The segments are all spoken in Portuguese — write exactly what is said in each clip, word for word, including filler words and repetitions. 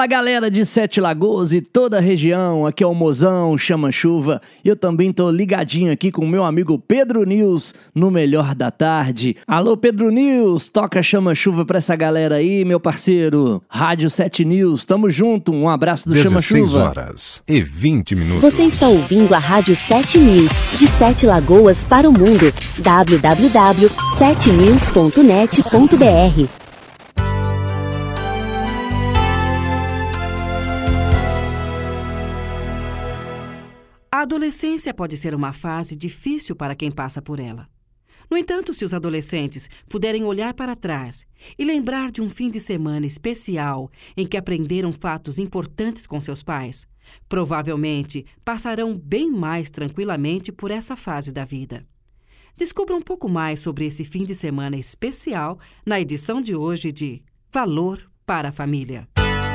Fala galera de Sete Lagoas e toda a região, aqui é o Mozão Chama Chuva e eu também tô ligadinho aqui com o meu amigo Pedro News no Melhor da Tarde. Alô Pedro News, toca Chama Chuva pra essa galera aí, meu parceiro. Rádio Sete News, tamo junto, um abraço do Chama Chuva. dezesseis horas e vinte minutos. Você está ouvindo a Rádio Sete News, de Sete Lagoas para o mundo. w w w ponto sete news ponto net ponto b r. A adolescência pode ser uma fase difícil para quem passa por ela. No entanto, se os adolescentes puderem olhar para trás e lembrar de um fim de semana especial em que aprenderam fatos importantes com seus pais, provavelmente passarão bem mais tranquilamente por essa fase da vida. Descubra um pouco mais sobre esse fim de semana especial na edição de hoje de Valor para a Família.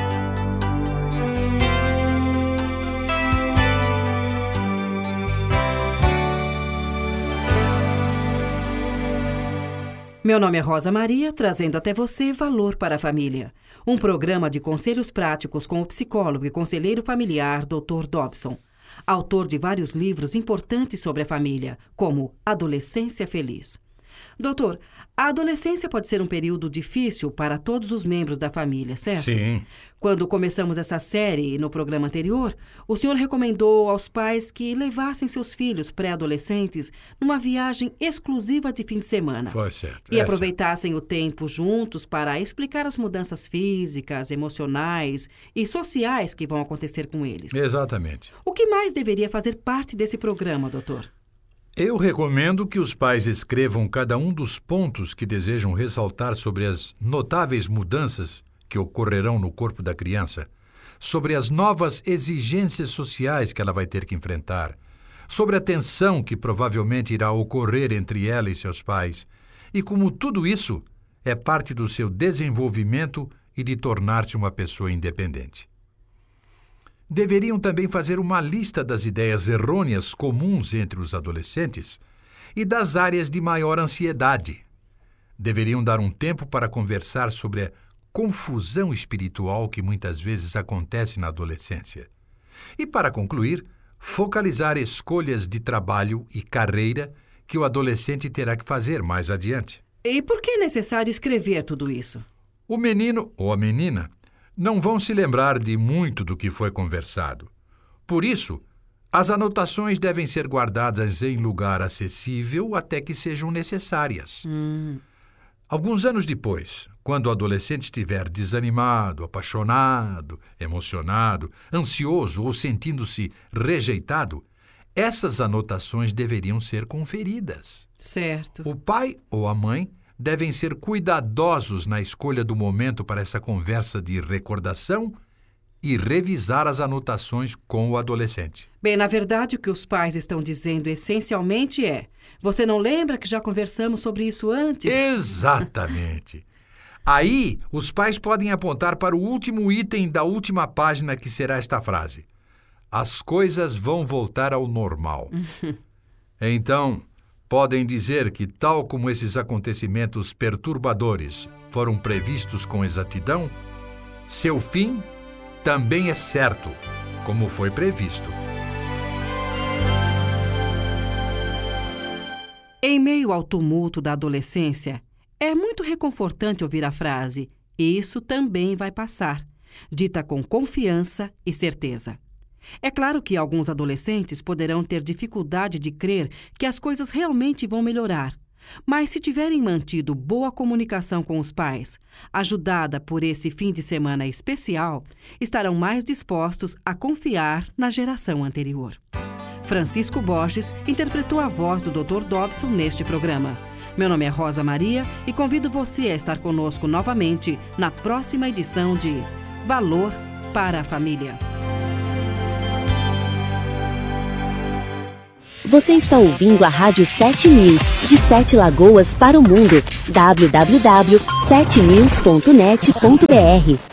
Meu nome é Rosa Maria, trazendo até você Valor para a Família, um programa de conselhos práticos com o psicólogo e conselheiro familiar doutor Dobson, autor de vários livros importantes sobre a família, como Adolescência Feliz. Doutor, a adolescência pode ser um período difícil para todos os membros da família, certo? Sim. Quando começamos essa série no programa anterior, o senhor recomendou aos pais que levassem seus filhos pré-adolescentes numa viagem exclusiva de fim de semana. Foi certo. E Essa. aproveitassem o tempo juntos para explicar as mudanças físicas, emocionais e sociais que vão acontecer com eles. Exatamente. O que mais deveria fazer parte desse programa, doutor? Eu recomendo que os pais escrevam cada um dos pontos que desejam ressaltar sobre as notáveis mudanças que ocorrerão no corpo da criança, sobre as novas exigências sociais que ela vai ter que enfrentar, sobre a tensão que provavelmente irá ocorrer entre ela e seus pais, e como tudo isso é parte do seu desenvolvimento e de tornar-se uma pessoa independente. Deveriam também fazer uma lista das ideias errôneas comuns entre os adolescentes e das áreas de maior ansiedade. Deveriam dar um tempo para conversar sobre a confusão espiritual que muitas vezes acontece na adolescência. E, para concluir, focalizar escolhas de trabalho e carreira que o adolescente terá que fazer mais adiante. E por que é necessário escrever tudo isso? O menino ou a menina não vão se lembrar de muito do que foi conversado. Por isso, as anotações devem ser guardadas em lugar acessível até que sejam necessárias. Hum. Alguns anos depois, quando o adolescente estiver desanimado, apaixonado, emocionado, ansioso ou sentindo-se rejeitado, essas anotações deveriam ser conferidas. Certo. O pai ou a mãe devem ser cuidadosos na escolha do momento para essa conversa de recordação e revisar as anotações com o adolescente. Bem, na verdade, o que os pais estão dizendo essencialmente é: você não lembra que já conversamos sobre isso antes? Exatamente. Aí, os pais podem apontar para o último item da última página, que será esta frase: as coisas vão voltar ao normal. Então, podem dizer que, tal como esses acontecimentos perturbadores foram previstos com exatidão, seu fim também é certo, como foi previsto. Em meio ao tumulto da adolescência, é muito reconfortante ouvir a frase "isso também vai passar", dita com confiança e certeza. É claro que alguns adolescentes poderão ter dificuldade de crer que as coisas realmente vão melhorar, mas se tiverem mantido boa comunicação com os pais, ajudada por esse fim de semana especial, estarão mais dispostos a confiar na geração anterior. Francisco Borges interpretou a voz do doutor Dobson neste programa. Meu nome é Rosa Maria e convido você a estar conosco novamente na próxima edição de Valor para a Família. Você está ouvindo a Rádio Sete News, de Sete Lagoas para o mundo. w w w ponto sete news ponto net ponto b r.